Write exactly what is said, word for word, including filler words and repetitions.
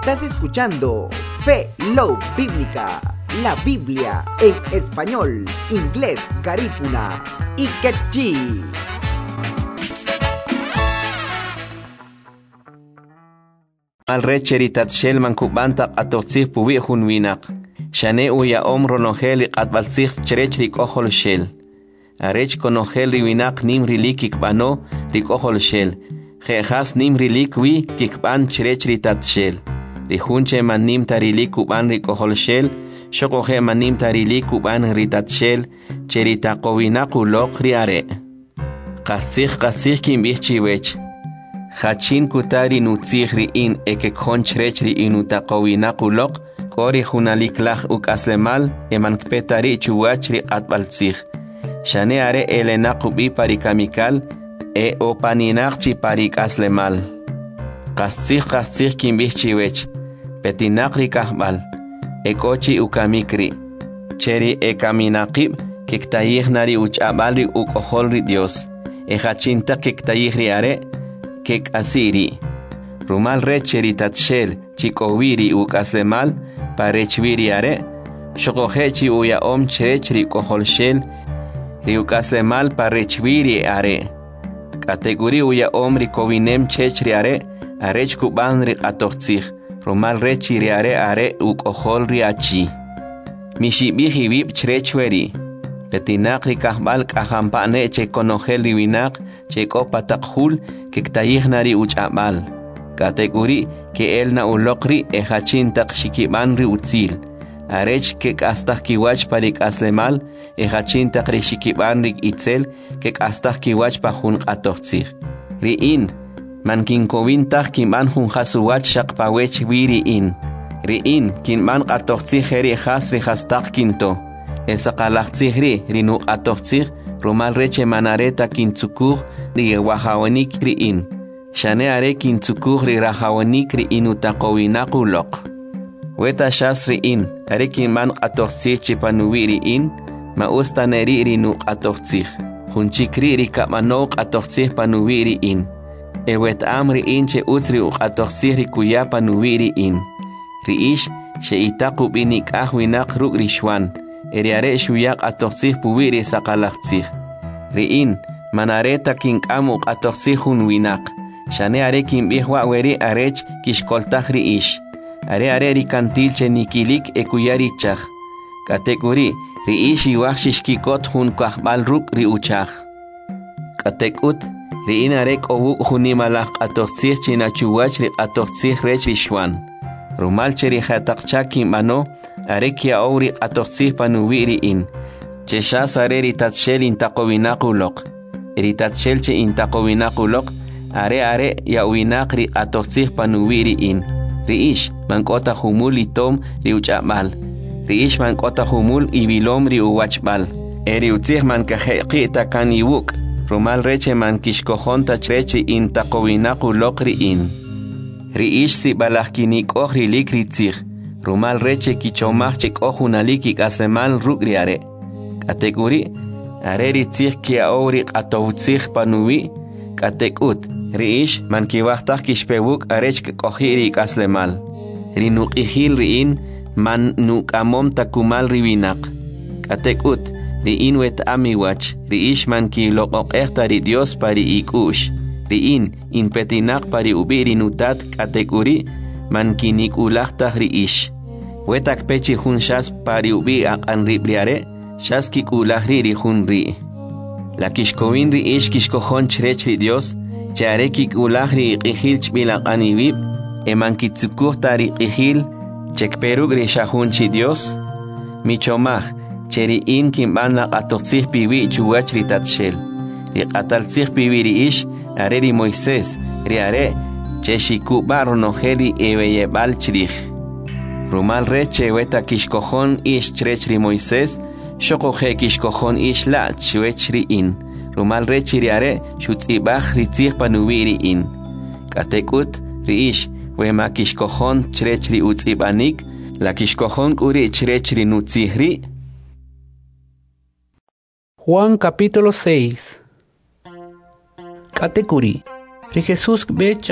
Estás escuchando Fe Love Bíblica, la Biblia en español, inglés, garífuna y quechí. Al recheritat shel man kubanta atotsih puwi hun winak. Shane uya omro noheli atbalsih cherechrik ohol shel. Arech konohel riwinak nimri likik bano rik ohol shel. Jehas nimri likwi kikban cherechritat shel. Rihunche man nim tarilik kuban rik ohol shel. Shokohe man nim tarilik kuban ritat shel. Cherita kowinaku lok riare. Kasih kasih kimbih chiwech. Hachin kutari nutzihri in eke konchrechrri inutaqowinakulok kori hunaliklaj uk aslemal eman kpetari chuwachri atbaltzih. Shane are elenaqubi parikamikal e opaninaqchi parik aslemal. Qastzih qastzih kimbih chiwech. Petinaqri kahbal. Ekochi ukamikri. Cheri ekaminaqib kektayihnari uch'abalri ukoholri Dios. E hachinta kektayihri are kek asiri. Rumal recheritat shel chikowiri uk aslemal parechviri are. Shokohechi uya om cherechri kohol shel ri uk aslemal parechviri are. Kategori uya om rikovinem chechri are arech kuban ri atochtzih. Rumal rechiri are are uk ohol ri achi. Mishibihi vip cherechweri. Petinak ri kahbal kahampane che konohel riwinak che kopatakhul kektayihnari uch'abal. Kategori ke elna ulokri e hachin tak shikiban ri utzil. Arech kek astah kiwach parik aslemal e hachin tak ri shikiban rik itzel kek astah kiwach pahun atochtzih. Ri in man kinkovin tak kiman hun hasuwach shakpawech wiri in. Ri in kinman atochtzih heri has ri hastak kinto. Esa kalachtzihri rinu atochtzih rumal reche manareta kintzukur ri wahawanik ri in. Shane are kintzukur ri rahawanik ri inutaqowinaku lok. Weta shas ri in are kinman atochtzih chipanuwi ri in ma ustaneri rinu atochtzih. Hunchikri ri kamanok atochtzih panuwi ri in. E wet am ri in che utzri uk atochtzih ri kuya panuwi ri in. Ri ish she itaku binik ahwinak ruk ri shwan. Eriare shuyak atochtzih puwiri sakalachtzih. Riin manareta kinkamuk atochtzih hun winak. Shane are kimbihwa weri arech kishkoltah ri ish. Are are ri kantil che nikilik ekuyari chach. Kategori ri ish iwach shishkikot hun kahbal ruk ri uchach. Katekut riin arek owu hunimalach atochtzih chinachuwach ri atochtzih rech rishwan. Rumal cheri hatakchak kimano arekia auri atochtzih panuwiri in. Cheshas are ritatshel intaqowinakulok. Ritatshel che intaqowinakulok are are yawinak ri atochtzih panuwiri in. Riish mankota humul itom ri uch'abal. Riish mankota humul ibilom ri uwachbal. Eri utzih mankajeqita kan iwuk. Rumal reche mankishkohonta chrechi intaqowinakulok ri in. Riish si balahkinik oh rilik ritzih. Rumal reche kichomach chik ohunaliki aslemal rugriare. Kategori are ritzih kia aurik atovtzih panuwi. Katekut riish man kiwachtah kishpewuk arech kohiri aslemal. Rinukihil riin man nukamom takumal riwinak. Katekut riin wet amiwach riish man kilokok ehtari Dios pari ikush. Riin inpetinak pari ubiri nutat kategori man kinikulah riish. Wetak pechi hun shas pari ubi ak anribriare, shas kikulahri ri hun ri. La kishkowin ri ish kishkohon chrechri Dios, chare kikulahri iqihil chbilak anibib, eman kitzukuh tari iqihil, chekperug ri shahun chi Dios. Michomach, cheri in kimban lak atochtzih piwi chuwach ri tatshel. Ri qataltzih piwi ri ish, are ri Moisés, ri are, cheshikubar noheli eweyebal chrich. Rumal reche weta kishkohon ish chrechri Moisés, shokohe kishkohon ish la chwechri in. Rumal reche riare shutzibach ritzih panuwiri in. Katekut ri ish wema kishkohon chrechri utzibanik, la kishkohon uri chrechri nutzihri. Juan capítulo seis. Katekuri. Ri Jesús bech